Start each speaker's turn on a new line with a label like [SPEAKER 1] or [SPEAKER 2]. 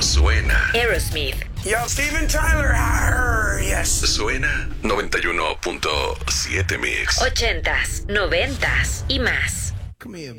[SPEAKER 1] suena.
[SPEAKER 2] Aerosmith.
[SPEAKER 3] Yo, Steven Tyler. Yes.
[SPEAKER 1] Suena 91.7 Mix.
[SPEAKER 2] 80s, 90s y más.
[SPEAKER 3] Come here,